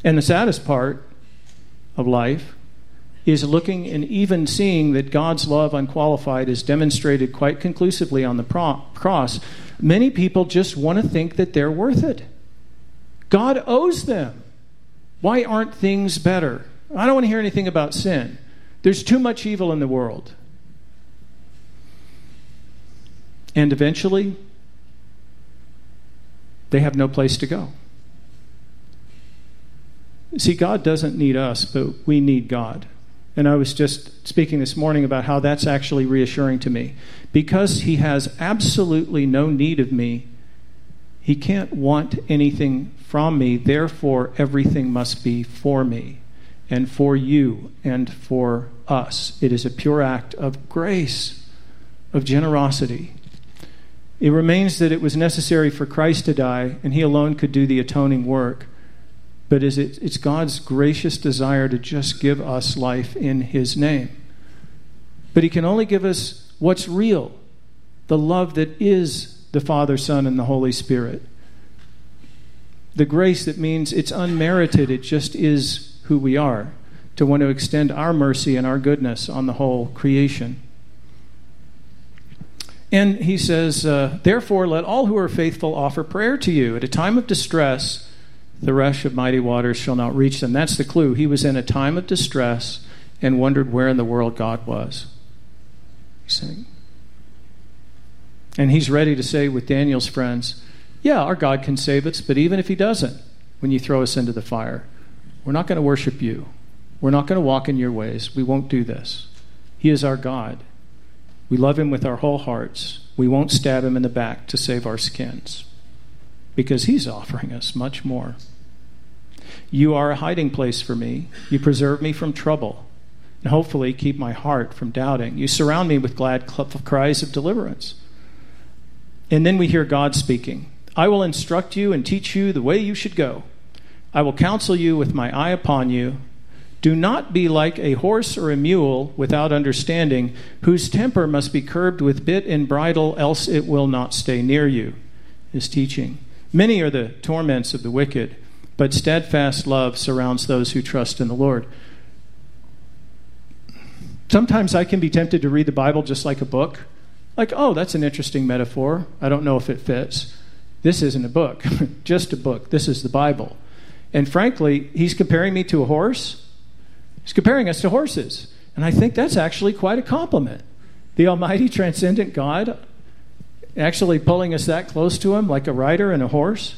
And the saddest part of life is looking and even seeing that God's love unqualified is demonstrated quite conclusively on the cross. Many people just want to think that they're worth it. God owes them. Why aren't things better? I don't want to hear anything about sin. There's too much evil in the world. And eventually, they have no place to go. See, God doesn't need us, but we need God. And I was just speaking this morning about how that's actually reassuring to me. Because he has absolutely no need of me, he can't want anything from me. Therefore, everything must be for me and for you and for us. It is a pure act of grace, of generosity. It remains that it was necessary for Christ to die, and he alone could do the atoning work. But it's God's gracious desire to just give us life in his name. But he can only give us what's real, the love that is the Father, Son, and the Holy Spirit. The grace that means it's unmerited, it just is who we are, to want to extend our mercy and our goodness on the whole creation. And he says, therefore, let all who are faithful offer prayer to you. At a time of distress, the rush of mighty waters shall not reach them. That's the clue. He was in a time of distress and wondered where in the world God was. He's saying. And he's ready to say with Daniel's friends, yeah, our God can save us, but even if he doesn't, when you throw us into the fire, we're not going to worship you. We're not going to walk in your ways. We won't do this. He is our God. We love him with our whole hearts. We won't stab him in the back to save our skins, because he's offering us much more. You are a hiding place for me. You preserve me from trouble, and hopefully keep my heart from doubting. You surround me with glad cries of deliverance. And then we hear God speaking. I will instruct you and teach you the way you should go. I will counsel you with my eye upon you. Do not be like a horse or a mule without understanding, whose temper must be curbed with bit and bridle, else it will not stay near you. His teaching. Many are the torments of the wicked, but steadfast love surrounds those who trust in the Lord. Sometimes I can be tempted to read the Bible just like a book. Like, oh, that's an interesting metaphor. I don't know if it fits. This isn't a book, just a book. This is the Bible. And frankly, he's comparing me to a horse. He's comparing us to horses. And I think that's actually quite a compliment. The almighty, transcendent God actually pulling us that close to him like a rider and a horse,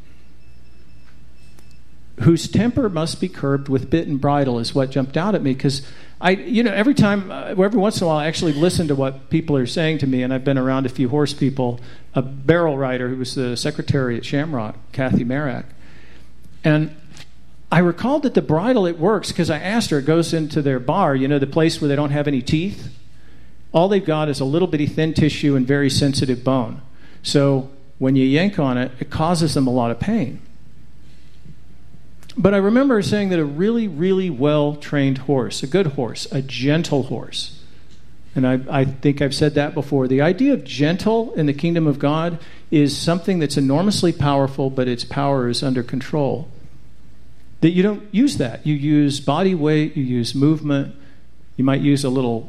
whose temper must be curbed with bit and bridle is what jumped out at me, because every once in a while I actually listen to what people are saying to me, and I've been around a few horse people, a barrel rider who was the secretary at Shamrock, Kathy Merrick, and I recalled that the bridle, it works, because I asked her, it goes into their bar, the place where they don't have any teeth. All they've got is a little bitty thin tissue and very sensitive bone. So when you yank on it, it causes them a lot of pain. But I remember saying that a really, really well-trained horse, a good horse, a gentle horse, and I think I've said that before, the idea of gentle in the kingdom of God is something that's enormously powerful, but its power is under control. That you don't use that. You use body weight, you use movement, you might use a little.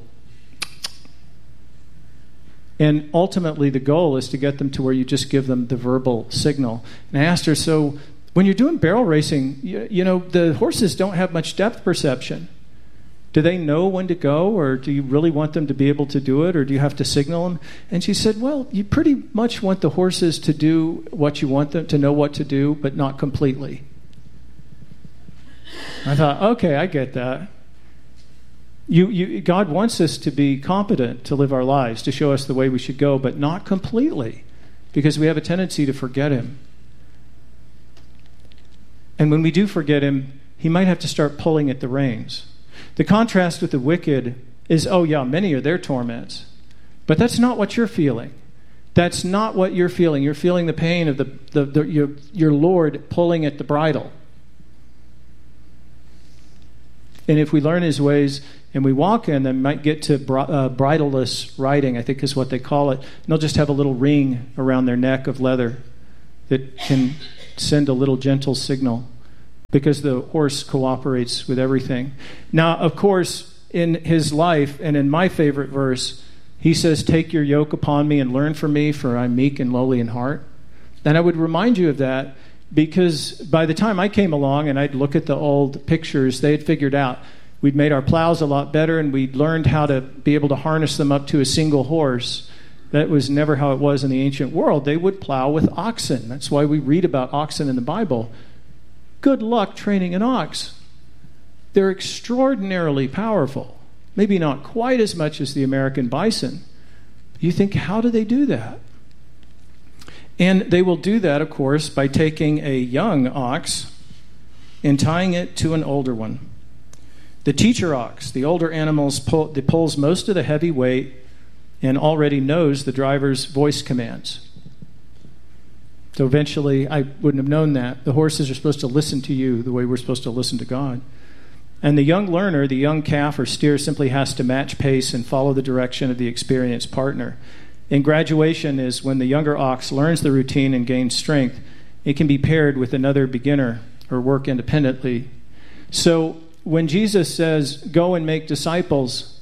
And ultimately the goal is to get them to where you just give them the verbal signal. And I asked her, so when you're doing barrel racing, the horses don't have much depth perception. Do they know when to go, or do you really want them to be able to do it, or do you have to signal them? And she said, well, you pretty much want the horses to do what you want them to know what to do, but not completely. I thought, okay, I get that. God wants us to be competent to live our lives, to show us the way we should go, but not completely, because we have a tendency to forget him. And when we do forget him, he might have to start pulling at the reins. The contrast with the wicked is, oh yeah, many are their torments. But that's not what you're feeling. That's not what you're feeling. You're feeling the pain of your Lord pulling at the bridle. And if we learn his ways and we walk in them, might get to bridleless riding, I think is what they call it. And they'll just have a little ring around their neck of leather that can send a little gentle signal because the horse cooperates with everything. Now, of course, in his life, and in my favorite verse, he says, "Take your yoke upon me and learn from me, for I'm meek and lowly in heart." And I would remind you of that because by the time I came along and I'd look at the old pictures, they had figured out we'd made our plows a lot better and we'd learned how to be able to harness them up to a single horse. That was never how it was in the ancient world. They would plow with oxen. That's why we read about oxen in the Bible. Good luck training an ox. They're extraordinarily powerful. Maybe not quite as much as the American bison. You think, how do they do that? And they will do that, of course, by taking a young ox and tying it to an older one. The teacher ox, the older animal, pulls most of the heavy weight and already knows the driver's voice commands. So eventually, I wouldn't have known that. The horses are supposed to listen to you the way we're supposed to listen to God. And the young learner, the young calf or steer, simply has to match pace and follow the direction of the experienced partner. And graduation is when the younger ox learns the routine and gains strength. It can be paired with another beginner or work independently. So when Jesus says, "Go and make disciples,"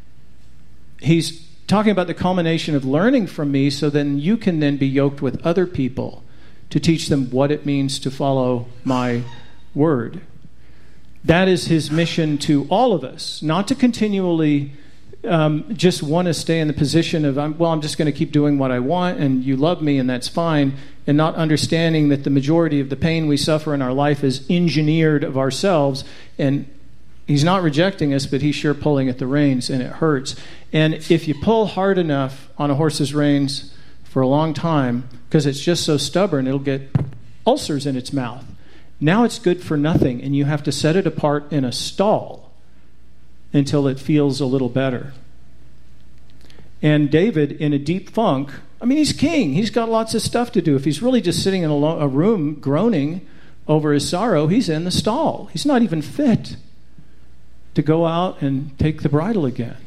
he's talking about the culmination of learning from me so then you can then be yoked with other people to teach them what it means to follow my word. That is his mission to all of us, not to continually just want to stay in the position of, I'm just going to keep doing what I want and you love me and that's fine, and not understanding that the majority of the pain we suffer in our life is engineered of ourselves, and he's not rejecting us, but he's sure pulling at the reins, and it hurts. And if you pull hard enough on a horse's reins for a long time, because it's just so stubborn, it'll get ulcers in its mouth. Now it's good for nothing, and you have to set it apart in a stall until it feels a little better. And David, in a deep funk, he's king. He's got lots of stuff to do. If he's really just sitting in a room groaning over his sorrow, he's in the stall. He's not even fit to go out and take the bridle again.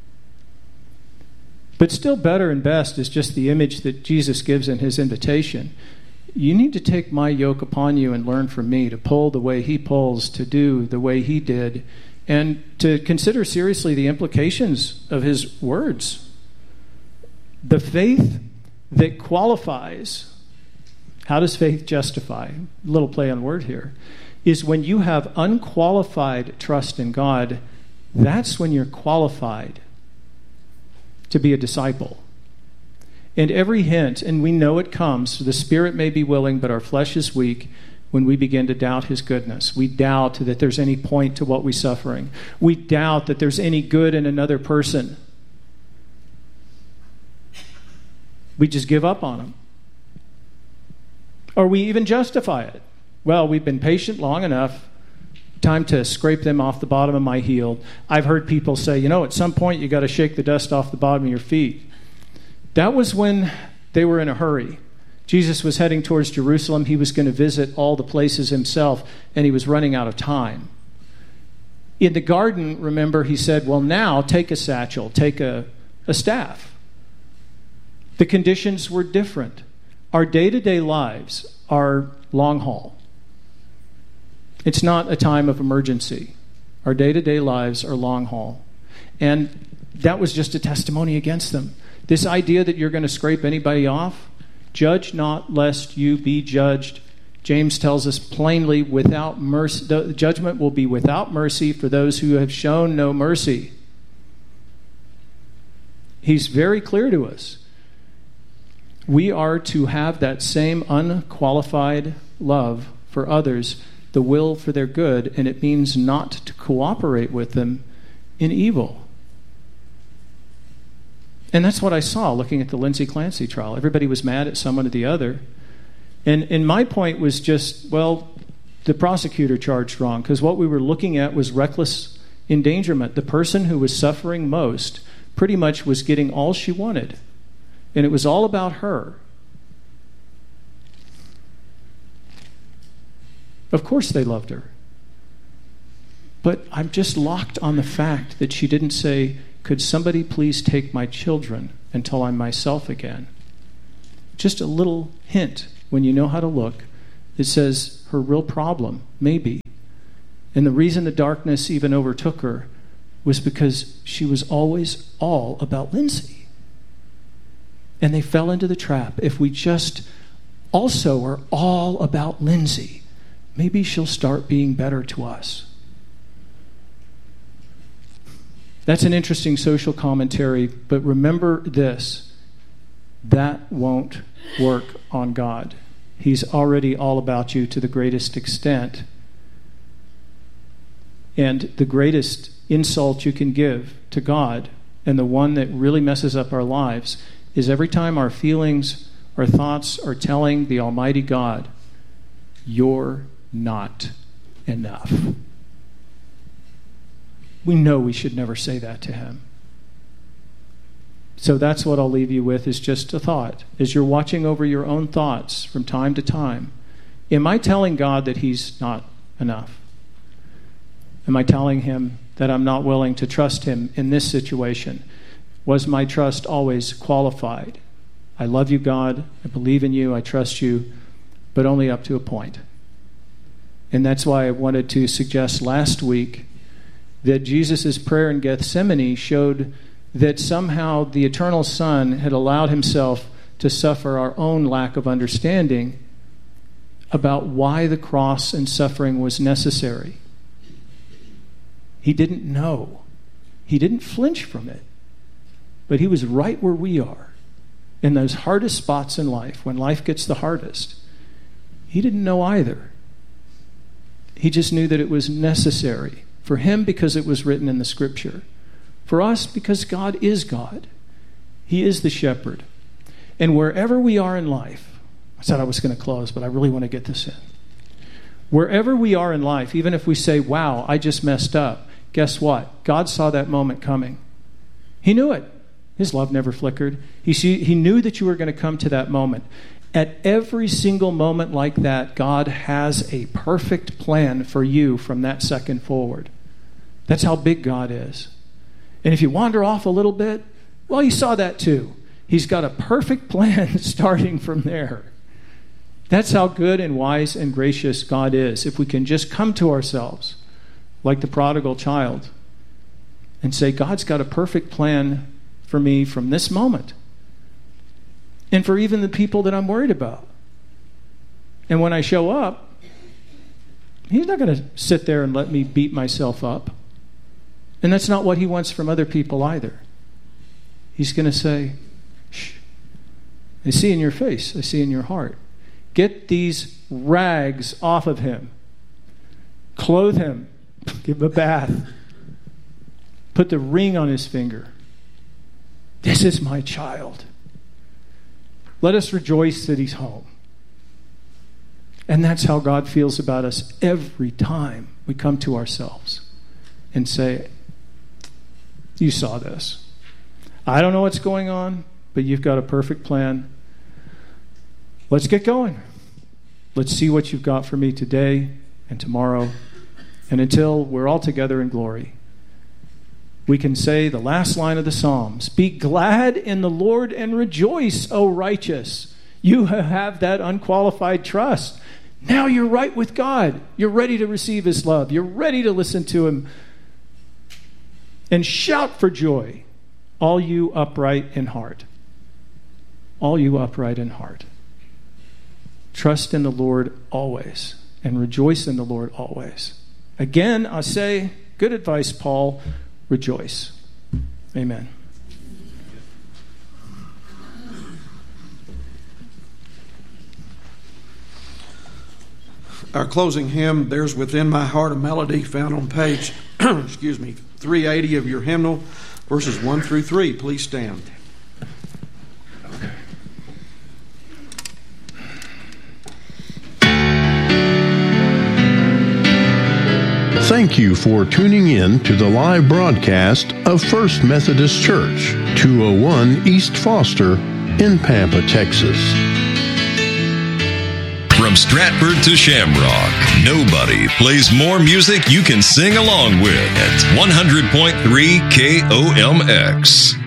But still better and best is just the image that Jesus gives in his invitation. You need to take my yoke upon you and learn from me, to pull the way he pulls, to do the way he did, and to consider seriously the implications of his words. The faith that qualifies, how does faith justify? A little play on word here. Is when you have unqualified trust in God, that's when you're qualified to be a disciple. And every hint, and we know it comes, the spirit may be willing, but our flesh is weak, when we begin to doubt his goodness. We doubt that there's any point to what we're suffering. We doubt that there's any good in another person. We just give up on him. Or we even justify it. Well, we've been patient long enough. Time to scrape them off the bottom of my heel. I've heard people say, at some point you got to shake the dust off the bottom of your feet. That was when they were in a hurry. Jesus was heading towards Jerusalem. He was going to visit all the places himself, and he was running out of time. In the garden, remember, he said, well, now take a satchel, take a staff. The conditions were different. Our day-to-day lives are long haul. It's not a time of emergency. Our day-to-day lives are long haul. And that was just a testimony against them. This idea that you're going to scrape anybody off, judge not lest you be judged. James tells us plainly, without mercy, the judgment will be without mercy for those who have shown no mercy. He's very clear to us. We are to have that same unqualified love for others, the will for their good, and it means not to cooperate with them in evil. And that's what I saw looking at the Lindsay Clancy trial. Everybody was mad at someone or the other. And my point was just, the prosecutor charged wrong, because what we were looking at was reckless endangerment. The person who was suffering most pretty much was getting all she wanted. And it was all about her. Of course they loved her. But I'm just locked on the fact that she didn't say, could somebody please take my children until I'm myself again? Just a little hint, when you know how to look, It says her real problem, maybe, and the reason the darkness even overtook her was because she was always all about Lindsay. And they fell into the trap. If we just also are all about Lindsay, maybe she'll start being better to us. That's an interesting social commentary, but remember this: that won't work on God. He's already all about you to the greatest extent. And the greatest insult you can give to God, and the one that really messes up our lives, is every time our feelings, our thoughts are telling the Almighty God, you're not enough. We know we should never say that to him. So that's what I'll leave you with, is just a thought. As you're watching over your own thoughts from time to time, am I telling God that he's not enough? Am I telling him that I'm not willing to trust him in this situation? Was my trust always qualified? I love you, God. I believe in you. I trust you, but only up to a point. And that's why I wanted to suggest last week that Jesus' prayer in Gethsemane showed that somehow the eternal Son had allowed himself to suffer our own lack of understanding about why the cross and suffering was necessary. He didn't know. He didn't flinch from it. But he was right where we are, in those hardest spots in life, when life gets the hardest. He didn't know either. He just knew that it was necessary. For him, because it was written in the Scripture. For us, because God is God. He is the shepherd. And wherever we are in life, I said I was going to close, but I really want to get this in. Wherever we are in life, even if we say, wow, I just messed up, guess what? God saw that moment coming. He knew it. His love never flickered. He knew that you were going to come to that moment. At every single moment like that, God has a perfect plan for you from that second forward. That's how big God is. And if you wander off a little bit, well, he saw that too. He's got a perfect plan starting from there. That's how good and wise and gracious God is. If we can just come to ourselves like the prodigal child and say, God's got a perfect plan for me from this moment. And for even the people that I'm worried about. And when I show up, he's not going to sit there and let me beat myself up. And that's not what he wants from other people either. He's going to say, shh, I see in your face, I see in your heart. Get these rags off of him. Clothe him. Give him a bath. Put the ring on his finger. This is my child. Let us rejoice that he's home. And that's how God feels about us every time we come to ourselves and say, you saw this. I don't know what's going on, but you've got a perfect plan. Let's get going. Let's see what you've got for me today and tomorrow. And until we're all together in glory, we can say the last line of the Psalms, be glad in the Lord and rejoice, O righteous. You have that unqualified trust. Now you're right with God. You're ready to receive his love. You're ready to listen to him. And shout for joy, all you upright in heart. All you upright in heart. Trust in the Lord always, and rejoice in the Lord always. Again, I say, good advice, Paul, rejoice. Amen. Our closing hymn, There's Within My Heart a Melody, found on page 380 of your hymnal, verses 1 through 3. Please stand. Thank you for tuning in to the live broadcast of First Methodist Church, 201 East Foster in Pampa, Texas. From Stratford to Shamrock, nobody plays more music you can sing along with at 100.3 KOMX.